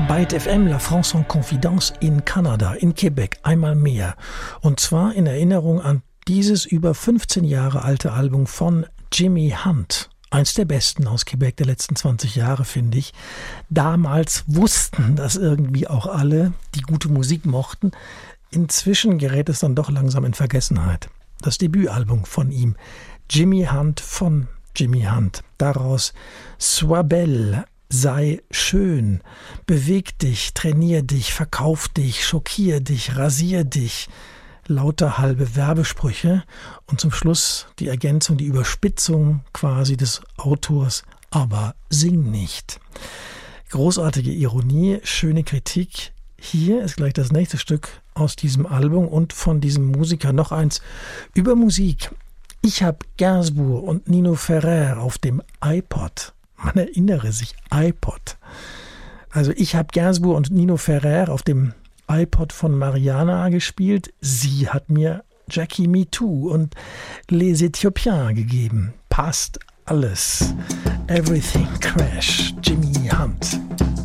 Byte FM, La France en Confidence in Kanada, in Quebec, einmal mehr. Und zwar in Erinnerung an dieses über 15 Jahre alte Album von Jimmy Hunt. Eins der besten aus Quebec der letzten 20 Jahre, finde ich. Damals wussten das irgendwie auch alle, die gute Musik mochten. Inzwischen gerät es dann doch langsam in Vergessenheit. Das Debütalbum von ihm, Jimmy Hunt von Jimmy Hunt. Daraus Sois belle, sei schön, beweg dich, trainier dich, verkauf dich, schockier dich, rasier dich. Lauter halbe Werbesprüche und zum Schluss die Ergänzung, die Überspitzung quasi des Autors, aber sing nicht. Großartige Ironie, schöne Kritik. Hier ist gleich das nächste Stück aus diesem Album und von diesem Musiker noch eins über Musik. Ich habe Gainsbourg und Nino Ferrer auf dem iPod. Man erinnere sich, iPod. Also ich habe Gainsbourg und Nino Ferrer auf dem iPod von Mariana gespielt. Sie hat mir Jackie Me Too und Les Ethiopiens gegeben. Passt alles. Everything Crash. Jimmy Hunt.